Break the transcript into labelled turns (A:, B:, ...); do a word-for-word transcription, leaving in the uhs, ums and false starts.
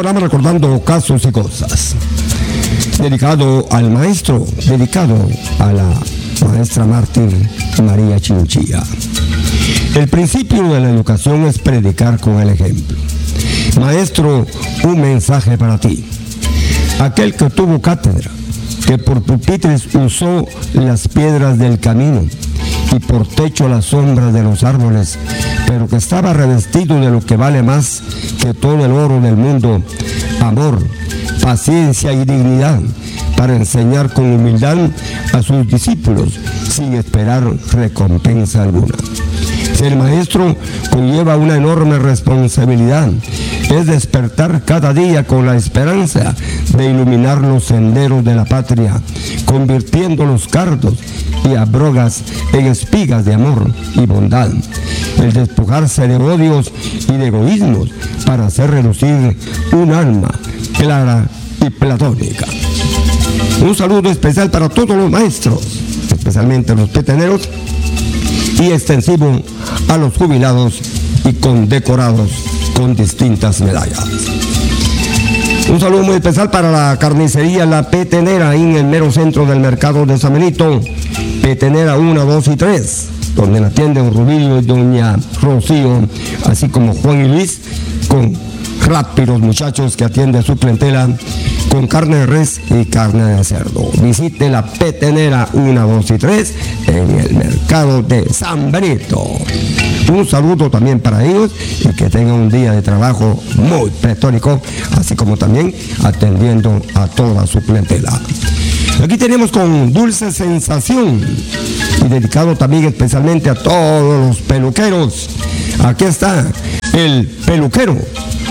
A: programa recordando casos y cosas. Dedicado al maestro, dedicado a la maestra mártir María Chinchilla. El principio de la educación es predicar con el ejemplo. Maestro, un mensaje para ti. Aquel que tuvo cátedra, que por pupitres usó las piedras del camino y por techo las sombras de los árboles, pero que estaba revestido de lo que vale más que todo el oro del mundo, amor, paciencia y dignidad, para enseñar con humildad a sus discípulos sin esperar recompensa alguna. Ser maestro conlleva una enorme responsabilidad. Es despertar cada día con la esperanza de iluminar los senderos de la patria, convirtiendo los cardos y abrogas en espigas de amor y bondad. El despojarse de odios y de egoísmos para hacer relucir un alma clara y platónica. Un saludo especial para todos los maestros, especialmente los peteneros, y extensivo a los jubilados y condecorados con distintas medallas. Un saludo muy especial para la carnicería La Petenera, ahí en el mero centro del mercado de San Benito, Petenera uno, dos y tres, donde la atienden Rubilio y doña Rocío, así como Juan y Luis, con rápidos muchachos que atienden a su clientela con carne de res y carne de cerdo. Visite La Petenera uno, dos y tres en el mercado de San Benito. Un saludo también para ellos y que tengan un día de trabajo muy pletórico, así como también atendiendo a toda su clientela. Aquí tenemos con Dulce Sensación y dedicado también especialmente a todos los peluqueros. Aquí está el peluquero